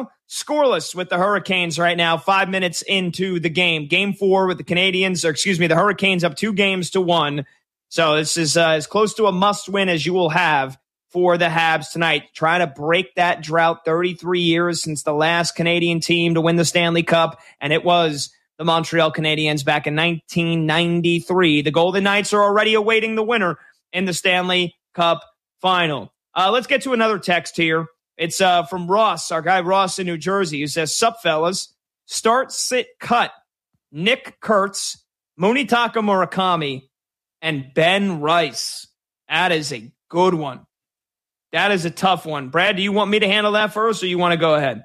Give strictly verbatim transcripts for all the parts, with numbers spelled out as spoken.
Well, scoreless with the Hurricanes right now, five minutes into the game. Game four with the Canadians, or excuse me, the Hurricanes up two games to one. So this is uh, as close to a must-win as you will have for the Habs tonight. Trying to break that drought, thirty-three years since the last Canadian team to win the Stanley Cup, and it was the Montreal Canadiens back in nineteen ninety-three. The Golden Knights are already awaiting the winner in the Stanley Cup final. Uh, let's get to another text here. It's uh, from Ross, our guy Ross in New Jersey, who says, "Sup, fellas, start, sit, cut, Nick Kurtz, Munetaka Murakami, and Ben Rice." That is a good one. That is a tough one. Brad, do you want me to handle that first, or you want to go ahead?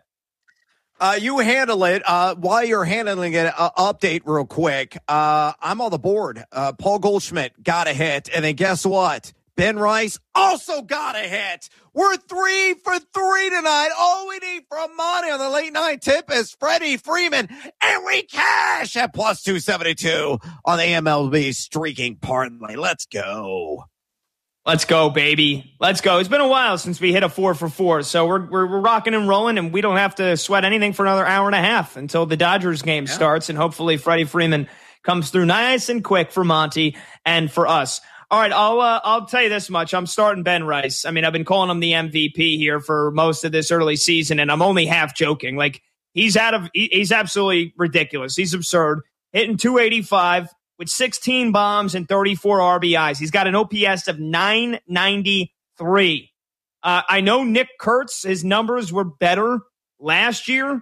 Uh, you handle it. Uh, while you're handling it, uh, update real quick. Uh, I'm on the board. Uh, Paul Goldschmidt got a hit. And then guess what? Ben Rice also got a hit. We're three for three tonight. All we need from money on the late night tip is Freddie Freeman. And we cash at plus two seventy-two on the M L B streaking parlay. Let's go. Let's go, baby. Let's go. It's been a while since we hit a four for four, so we're we're, we're rocking and rolling, and we don't have to sweat anything for another hour and a half until the Dodgers game yeah. starts, and hopefully Freddie Freeman comes through nice and quick for Monty and for us. All right, I'll uh, I'll tell you this much. I'm starting Ben Rice. I mean, I've been calling him the M V P here for most of this early season, and I'm only half joking. Like, he's out of he, he's absolutely ridiculous. He's absurd. Hitting two eighty-five. With sixteen bombs and thirty-four R B Is. He's got an O P S of nine ninety-three. Uh, I know Nick Kurtz, his numbers were better last year.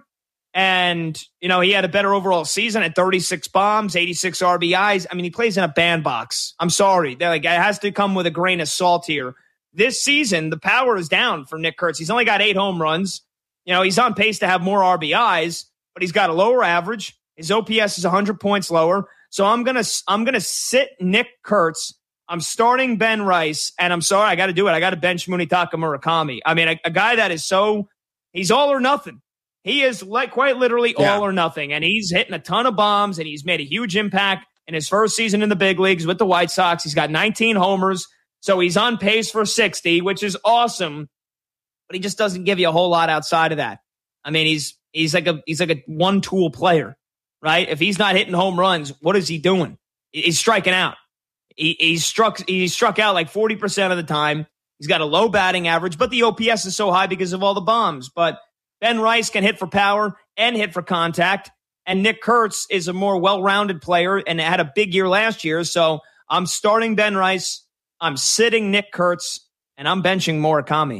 And, you know, he had a better overall season at thirty-six bombs, eighty-six R B Is. I mean, he plays in a bandbox. I'm sorry. They're like, it has to come with a grain of salt here. This season, the power is down for Nick Kurtz. He's only got eight home runs. You know, he's on pace to have more R B Is, but he's got a lower average. His O P S is one hundred points lower. So I'm going to I'm gonna sit Nick Kurtz. I'm starting Ben Rice, and I'm sorry, I got to do it. I got to bench Munetaka Murakami. I mean, a, a guy that is so, he's all or nothing. He is like quite literally yeah. all or nothing, and he's hitting a ton of bombs, and he's made a huge impact in his first season in the big leagues with the White Sox. He's got nineteen homers, so he's on pace for sixty, which is awesome, but he just doesn't give you a whole lot outside of that. I mean, he's he's like a he's like a one-tool player. Right? If he's not hitting home runs, what is he doing? He's striking out. He, he's struck He's struck out like forty percent of the time. He's got a low batting average, but the O P S is so high because of all the bombs. But Ben Rice can hit for power and hit for contact. And Nick Kurtz is a more well-rounded player and had a big year last year. So I'm starting Ben Rice. I'm sitting Nick Kurtz, and I'm benching Murakami.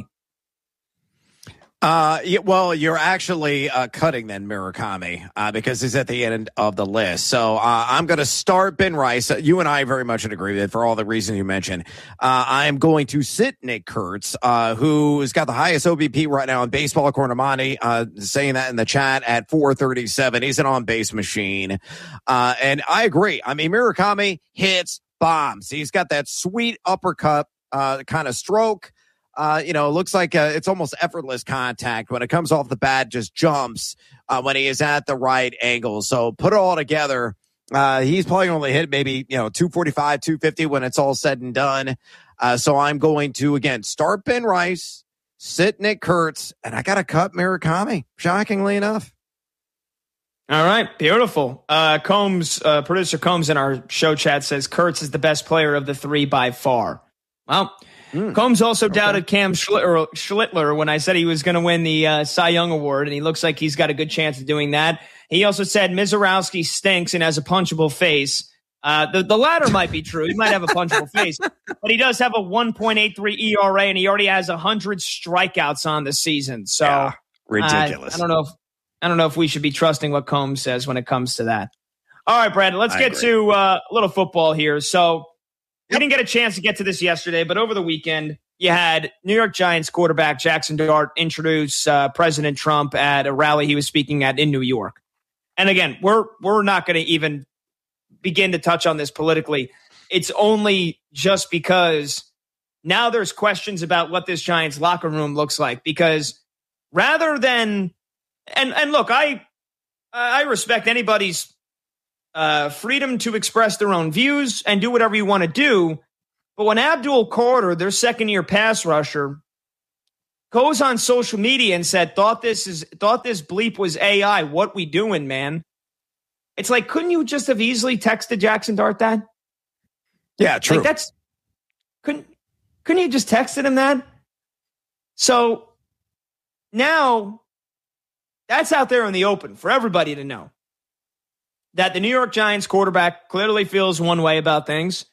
Uh, yeah, well, you're actually uh, cutting then Murakami uh, because he's at the end of the list. So uh, I'm going to start Ben Rice. You and I very much agree with it for all the reasons you mentioned. Uh, I am going to sit Nick Kurtz, uh, who's got the highest O B P right now in baseball, according to Monty, uh, saying that in the chat at four thirty-seven. He's an on-base machine. Uh, and I agree. I mean, Murakami hits bombs. He's got that sweet uppercut uh, kind of stroke. Uh, you know, it looks like uh, it's almost effortless contact when it comes off the bat, just jumps uh, when he is at the right angle. So put it all together. Uh, he's probably only hit maybe, you know, two forty-five, two fifty when it's all said and done. Uh, so I'm going to, again, start Ben Rice, sit Nick Kurtz, and I got to cut Murakami, shockingly enough. All right, beautiful. Uh, Combs, uh, producer Combs in our show chat says Kurtz is the best player of the three by far. Well, Mm. Combs also okay. doubted Cam Schlittler, Schlittler when I said he was going to win the uh, Cy Young Award, and he looks like he's got a good chance of doing that. He also said Mizorowski stinks and has a punchable face. Uh, the, the latter might be true. He might have a punchable face, but he does have a one point eight three E R A, and he already has one hundred strikeouts on the season. So yeah, ridiculous. Uh, I don't know if I don't know if we should be trusting what Combs says when it comes to that. All right, Brad, let's I get agree. to uh, a little football here. So we didn't get a chance to get to this yesterday, but over the weekend, you had New York Giants quarterback Jackson Dart introduce uh, President Trump at a rally he was speaking at in New York. And again, we're we're not going to even begin to touch on this politically. It's only just because now there's questions about what this Giants locker room looks like. Because rather than and and look, I I respect anybody's Uh, freedom to express their own views and do whatever you want to do. But when Abdul Carter, their second-year pass rusher, goes on social media and said, thought this is thought this bleep was A I. What we doing, man? It's like, couldn't you just have easily texted Jackson Dart that? Yeah, true. Like that's couldn't couldn't you just texted him that? So now that's out there in the open for everybody to know that the New York Giants quarterback clearly feels one way about things,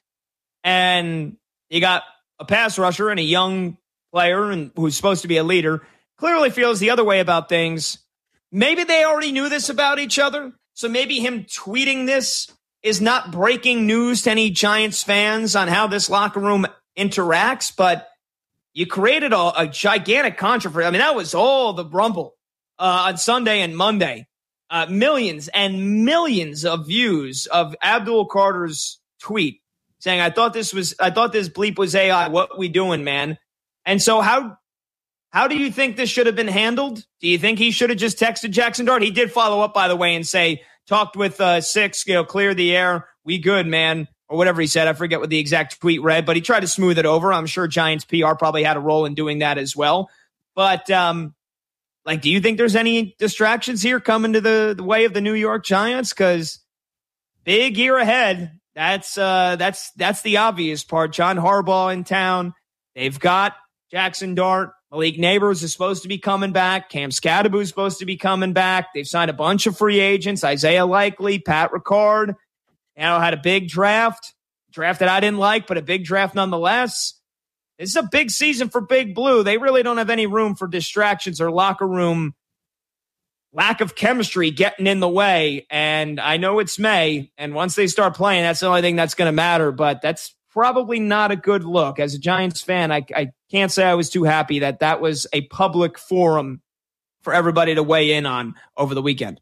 and you got a pass rusher and a young player and who's supposed to be a leader clearly feels the other way about things. Maybe they already knew this about each other, so maybe him tweeting this is not breaking news to any Giants fans on how this locker room interacts, but you created a, a gigantic controversy. I mean, that was all the rumble uh, on Sunday and Monday. Uh, millions and millions of views of Abdul Carter's tweet saying, I thought this was, I thought this bleep was A I. What we doing, man? And so how, how do you think this should have been handled? Do you think he should have just texted Jackson Dart? He did follow up, by the way, and say, talked with uh, six, you know, clear the air. We good, man. Or whatever he said. I forget what the exact tweet read, but he tried to smooth it over. I'm sure Giants P R probably had a role in doing that as well. But, um, like, do you think there's any distractions here coming to the, the way of the New York Giants? Because big year ahead. That's uh, that's that's the obvious part. John Harbaugh in town. They've got Jackson Dart. Malik Neighbors is supposed to be coming back. Cam Scadaboo is supposed to be coming back. They've signed a bunch of free agents. Isaiah Likely, Pat Ricard. You know, had a big draft. Draft that I didn't like, but a big draft nonetheless. This is a big season for Big Blue. They really don't have any room for distractions or locker room lack of chemistry getting in the way. And I know it's May, and once they start playing, that's the only thing that's going to matter. But that's probably not a good look. As a Giants fan, I, I can't say I was too happy that that was a public forum for everybody to weigh in on over the weekend.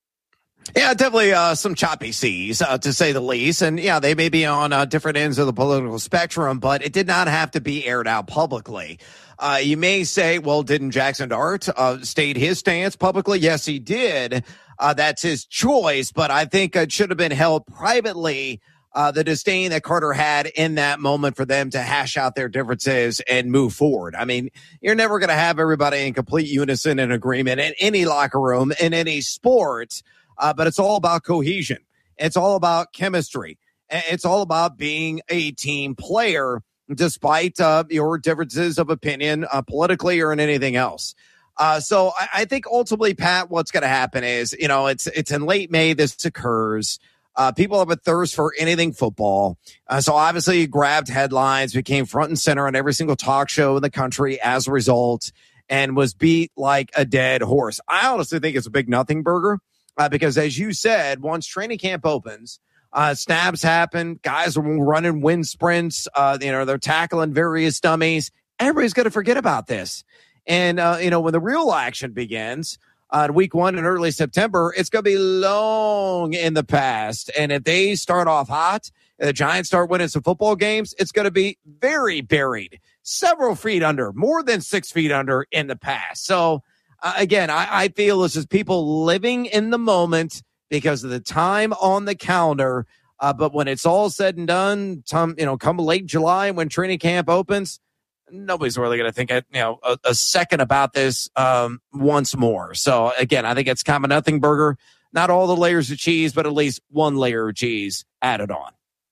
Yeah, definitely uh, some choppy seas, uh, to say the least. And, yeah, they may be on uh, different ends of the political spectrum, but it did not have to be aired out publicly. Uh, you may say, well, didn't Jackson Dart uh, state his stance publicly? Yes, he did. Uh, that's his choice, but I think it should have been held privately. Uh, the disdain that Carter had in that moment for them to hash out their differences and move forward. I mean, you're never going to have everybody in complete unison and agreement in any locker room, in any sport. Uh, but it's all about cohesion. It's all about chemistry. It's all about being a team player, despite uh, your differences of opinion uh, politically or in anything else. Uh, so I, I think ultimately, Pat, what's going to happen is, you know, it's it's in late May this occurs. Uh, people have a thirst for anything football. Uh, so obviously you grabbed headlines, became front and center on every single talk show in the country as a result, and was beat like a dead horse. I honestly think it's a big nothing burger. Uh, because as you said, once training camp opens, uh, snaps happen, guys are running wind sprints, uh, you know, they're tackling various dummies. Everybody's going to forget about this. And, uh, you know, when the real action begins uh, week one in early September, it's going to be long in the past. And if they start off hot, the Giants start winning some football games, it's going to be very buried, several feet under, more than six feet under in the past. So, Uh, again, I, I feel this is people living in the moment because of the time on the calendar. Uh, but when it's all said and done, some, you know, come late July when training camp opens, nobody's really going to think, you know, a, a second about this um, once more. So again, I think it's kind of a nothing burger. Not all the layers of cheese, but at least one layer of cheese added on.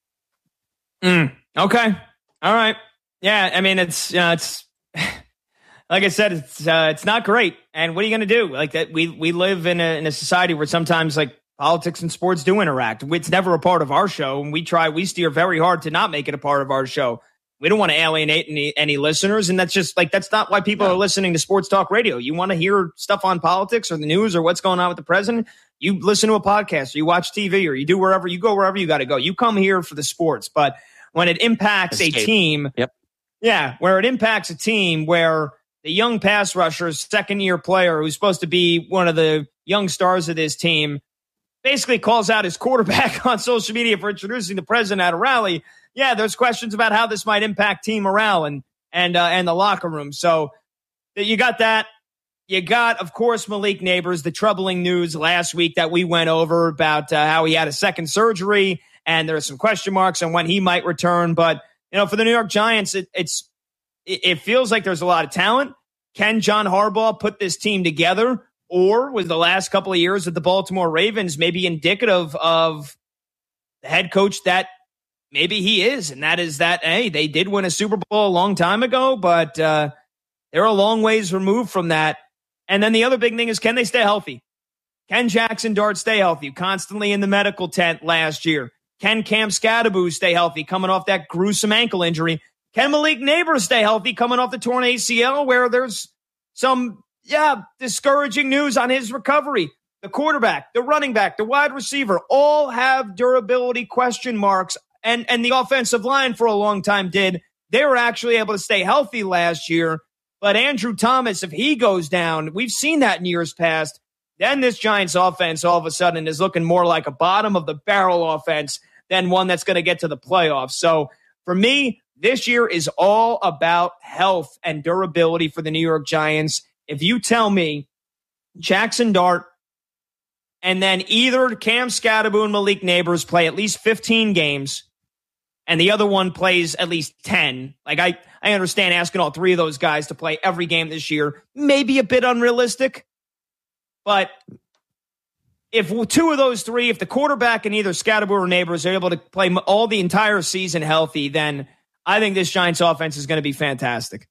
Mm, okay. All right. Yeah. I mean, it's, uh, it's, like I said, it's uh, it's not great. And what are you going to do? Like that, we we live in a in a society where sometimes like politics and sports do interact. It's never a part of our show, and we try we steer very hard to not make it a part of our show. We don't want to alienate any any listeners, and that's just like that's not why people no. are listening to Sports Talk Radio. You want to hear stuff on politics or the news or what's going on with the president? You listen to a podcast, or you watch T V, or you do wherever you go wherever you got to go. You come here for the sports, but when it impacts Escape. a team, yep, yeah, where it impacts a team where the young pass rusher, second-year player who's supposed to be one of the young stars of this team, basically calls out his quarterback on social media for introducing the president at a rally. Yeah, there's questions about how this might impact team morale and and uh, and the locker room. So you got that. You got, of course, Malik Neighbors, the troubling news last week that we went over about uh, how he had a second surgery, and there are some question marks on when he might return. But, you know, for the New York Giants, it, it's it feels like there's a lot of talent. Can John Harbaugh put this team together? Or was the last couple of years with the Baltimore Ravens maybe indicative of the head coach that maybe he is? And that is that, hey, they did win a Super Bowl a long time ago, but uh, they're a long ways removed from that. And then the other big thing is, can they stay healthy? Can Jackson Dart stay healthy? Constantly in the medical tent last year. Can Cam Skattebo stay healthy coming off that gruesome ankle injury? Can Malik Neighbors stay healthy coming off the torn A C L where there's some, yeah, discouraging news on his recovery? The quarterback, the running back, the wide receiver all have durability question marks, and, and the offensive line for a long time did. They were actually able to stay healthy last year. But Andrew Thomas, if he goes down, we've seen that in years past, then this Giants offense all of a sudden is looking more like a bottom of the barrel offense than one that's going to get to the playoffs. So for me, this year is all about health and durability for the New York Giants. If you tell me Jackson Dart and then either Cam Skattebo and Malik Neighbors play at least fifteen games and the other one plays at least ten, like I, I understand asking all three of those guys to play every game this year may be a bit unrealistic. But if two of those three, if the quarterback and either Skattebo or Neighbors are able to play all the entire season healthy, then I think this Giants offense is going to be fantastic.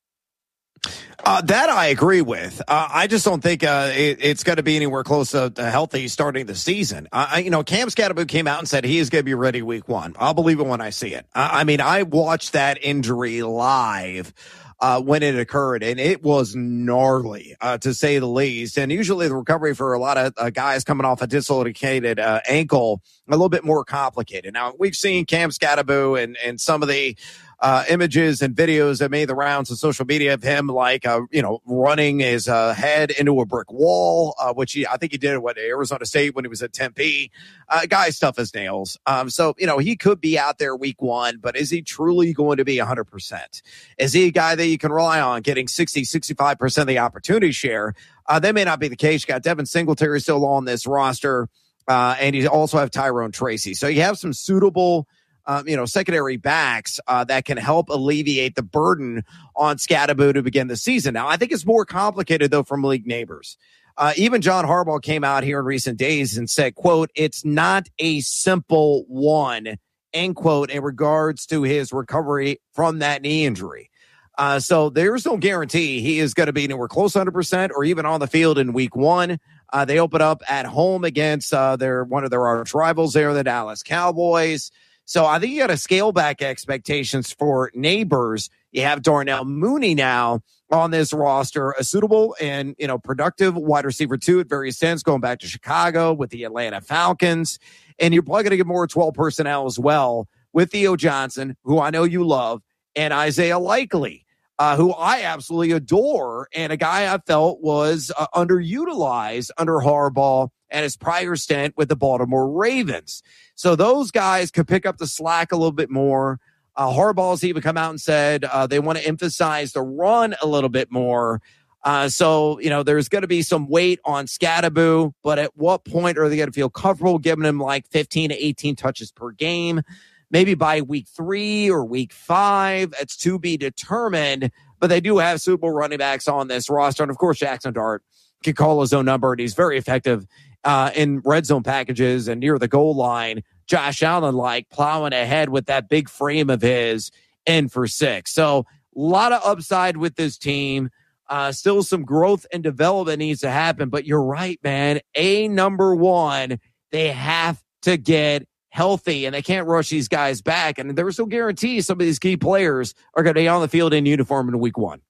Uh, that I agree with. Uh, I just don't think uh, it, it's going to be anywhere close to, to healthy starting the season. Uh, I, you know, Cam Skattebo came out and said he is going to be ready week one. I'll believe it when I see it. I, I mean, I watched that injury live uh, when it occurred, and it was gnarly, uh, to say the least. And usually the recovery for a lot of uh, guys coming off a dislocated uh, ankle, a little bit more complicated. Now, we've seen Cam Skattebo and, and some of the Uh, images and videos that made the rounds on social media of him, like, uh, you know, running his uh, head into a brick wall, uh, which he, I think he did at Arizona State when he was at Tempe. Uh, guy stuff his nails. Um, so, you know, he could be out there week one, but is he truly going to be one hundred percent? Is he a guy that you can rely on getting sixty, sixty-five percent of the opportunity share? Uh, that may not be the case. You got Devin Singletary still on this roster, uh, and you also have Tyrone Tracy. So you have some suitable Um, you know, secondary backs uh, that can help alleviate the burden on Skattebo to begin the season. Now, I think it's more complicated, though, for Malik Neighbors. Uh, even John Harbaugh came out here in recent days and said, quote, it's not a simple one, end quote, in regards to his recovery from that knee injury. Uh, so there's no guarantee he is going to be anywhere close to one hundred percent or even on the field in week one. Uh, they open up at home against uh, their one of their arch rivals there, the Dallas Cowboys. So I think you got to scale back expectations for Neighbors. You have Darnell Mooney now on this roster, a suitable and, you know, productive wide receiver too at various ends, going back to Chicago with the Atlanta Falcons. And you're probably going to get more twelve personnel as well with Theo Johnson, who I know you love, and Isaiah Likely, uh, who I absolutely adore, and a guy I felt was uh, underutilized under Harbaugh and his prior stint with the Baltimore Ravens. So those guys could pick up the slack a little bit more. Uh, Harbaugh's even come out and said uh, they want to emphasize the run a little bit more. Uh, so, you know, there's going to be some weight on Skattebo, but at what point are they going to feel comfortable giving him like fifteen to eighteen touches per game? Maybe by week three or week five, it's to be determined. But they do have suitable running backs on this roster. And, of course, Jackson Dart can call his own number, and he's very effective Uh, in red zone packages and near the goal line. Josh Allen like plowing ahead with that big frame of his in for six. So a lot of upside with this team. Uh, still some growth and development needs to happen, but you're right, man. A number one, they have to get healthy, and they can't rush these guys back. And there's no guarantee some of these key players are going to be on the field in uniform in week one.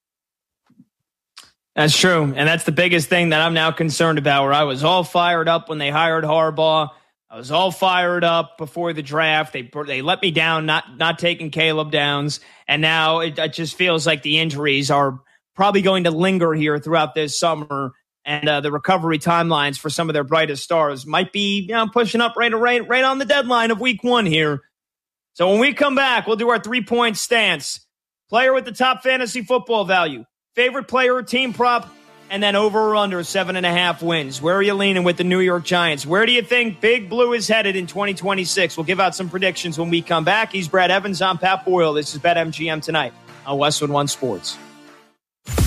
That's true. And that's the biggest thing that I'm now concerned about, where I was all fired up when they hired Harbaugh. I was all fired up before the draft. They they let me down, not not taking Caleb Downs. And now it, it just feels like the injuries are probably going to linger here throughout this summer. And uh, the recovery timelines for some of their brightest stars might be, you know, pushing up right, right, right on the deadline of week one here. So when we come back, we'll do our three-point stance. Player with the top fantasy football value. Favorite player or team prop, and then over or under seven and a half wins. Where are you leaning with the New York Giants? Where do you think Big Blue is headed in twenty twenty-six? We'll give out some predictions when we come back. He's Brad Evans. I'm Pat Boyle. This is BetMGM Tonight on Westwood One Sports. The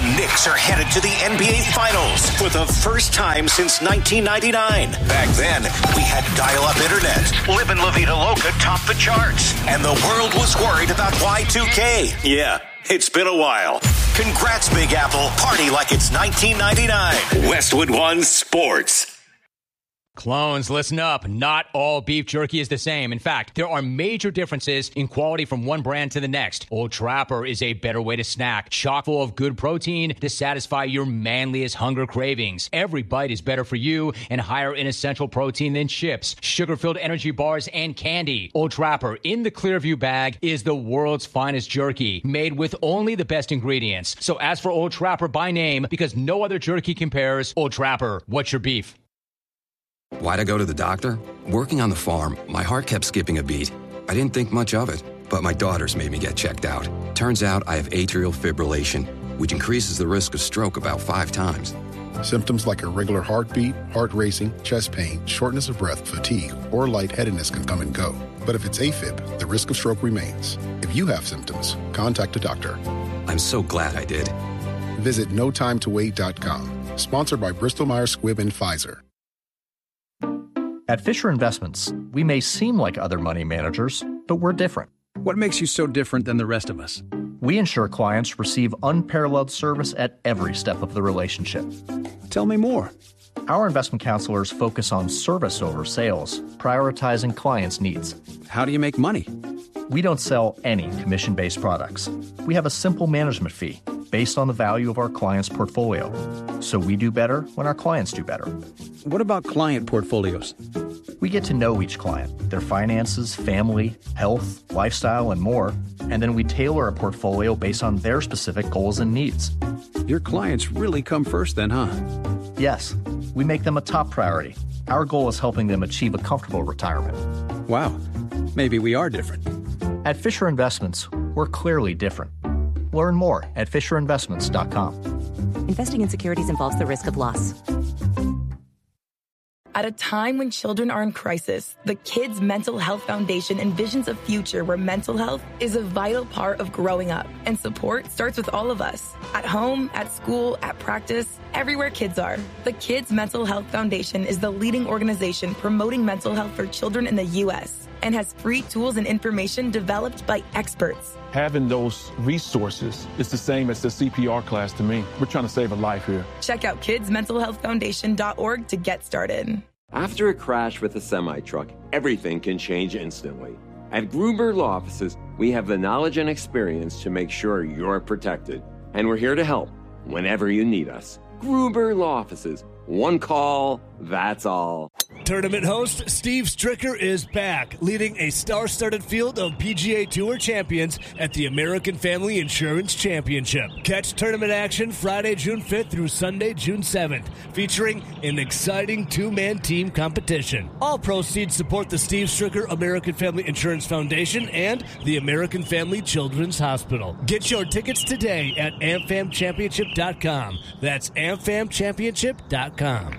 Knicks are headed to the N B A Finals for the first time since nineteen ninety-nine. Back then, we had dial-up internet. Livin' La Vida Loca topped the charts. And the world was worried about Y two K. Yeah, it's been a while. Congrats, Big Apple. Party like it's nineteen ninety-nine. Westwood One Sports. Clones, listen up. Not all beef jerky is the same. In fact, there are major differences in quality from one brand to the next. Old Trapper is a better way to snack, chock full of good protein to satisfy your manliest hunger cravings. Every bite is better for you and higher in essential protein than chips, sugar-filled energy bars, and candy. Old Trapper in the Clearview bag is the world's finest jerky, made with only the best ingredients. So ask for Old Trapper by name because no other jerky compares. Old Trapper, what's your beef? Why'd I go to the doctor? Working on the farm, my heart kept skipping a beat. I didn't think much of it, but my daughters made me get checked out. Turns out I have atrial fibrillation, which increases the risk of stroke about five times. Symptoms like irregular heartbeat, heart racing, chest pain, shortness of breath, fatigue, or lightheadedness can come and go. But if it's AFib, the risk of stroke remains. If you have symptoms, contact a doctor. I'm so glad I did. Visit no time to wait dot com. Sponsored by Bristol Myers Squibb and Pfizer. At Fisher Investments, we may seem like other money managers, but we're different. What makes you so different than the rest of us? We ensure clients receive unparalleled service at every step of the relationship. Tell me more. Our investment counselors focus on service over sales, prioritizing clients' needs. How do you make money? We don't sell any commission-based products. We have a simple management fee based on the value of our client's portfolio. So we do better when our clients do better. What about client portfolios? We get to know each client, their finances, family, health, lifestyle, and more, and then we tailor a portfolio based on their specific goals and needs. Your clients really come first then, huh? Yes, we make them a top priority. Our goal is helping them achieve a comfortable retirement. Wow, maybe we are different. At Fisher Investments, we're clearly different. Learn more at fisher investments dot com. Investing in securities involves the risk of loss. At a time when children are in crisis, the Kids Mental Health Foundation envisions a future where mental health is a vital part of growing up. And support starts with all of us. At home, at school, at practice, everywhere kids are. The Kids Mental Health Foundation is the leading organization promoting mental health for children in the U S and has free tools and information developed by experts. Having those resources is the same as the C P R class to me. We're trying to save a life here. Check out kids mental health foundation dot org to get started. After a crash with a semi-truck, everything can change instantly. At Gruber Law Offices, we have the knowledge and experience to make sure you're protected. And we're here to help whenever you need us. Gruber Law Offices. One call, that's all. Tournament host Steve Stricker is back, leading a star-studded field of P G A Tour champions at the American Family Insurance Championship. Catch tournament action Friday, June fifth through Sunday, June seventh, featuring an exciting two-man team competition. All proceeds support the Steve Stricker American Family Insurance Foundation and the American Family Children's Hospital. Get your tickets today at am fam championship dot com. That's am fam championship dot com.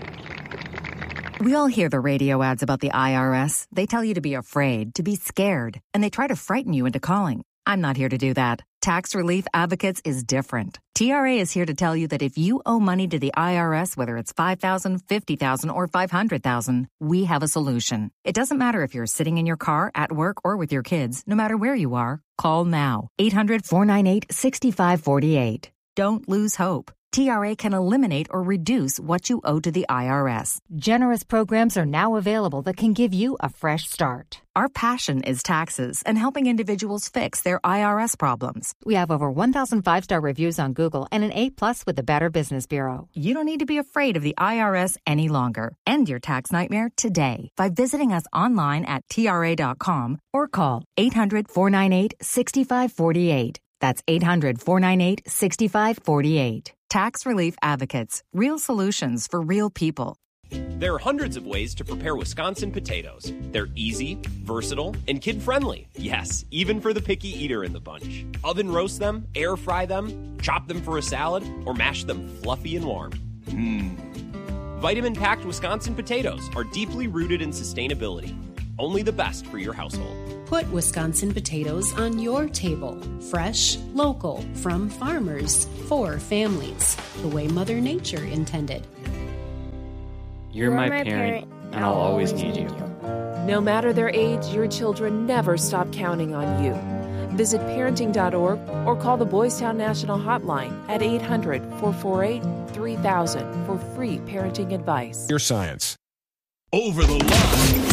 We all hear the radio ads about the I R S. They tell you to be afraid, to be scared, and they try to frighten you into calling. I'm not here to do that. Tax Relief Advocates is different. T R A is here to tell you that if you owe money to the I R S, whether it's five thousand dollars, fifty thousand dollars, or five hundred thousand dollars, we have a solution. It doesn't matter if you're sitting in your car, at work, or with your kids. No matter where you are, call now. eight hundred, four nine eight, six five four eight. Don't lose hope. T R A can eliminate or reduce what you owe to the I R S. Generous programs are now available that can give you a fresh start. Our passion is taxes and helping individuals fix their I R S problems. We have over one thousand five-star reviews on Google and an A plus with the Better Business Bureau. You don't need to be afraid of the I R S any longer. End your tax nightmare today by visiting us online at T R A dot com or call eight hundred, four nine eight, six five four eight. That's eight hundred, four nine eight, six five four eight. Tax Relief Advocates. Real solutions for real people. There are hundreds of ways to prepare Wisconsin potatoes. They're easy, versatile, and kid-friendly. Yes, even for the picky eater in the bunch. Oven roast them, air fry them, chop them for a salad, or mash them fluffy and warm. Mmm. Vitamin-packed Wisconsin potatoes are deeply rooted in sustainability. only the best for your household. Put Wisconsin potatoes on your table. Fresh, local, from farmers, for families, the way Mother Nature intended. You're, You're my, my parent, parent, and I'll always need you. No matter their age, your children never stop counting on you. Visit parenting dot org or call the Boys Town National Hotline at eight hundred, four four eight, three thousand for free parenting advice. Your science. Over the line.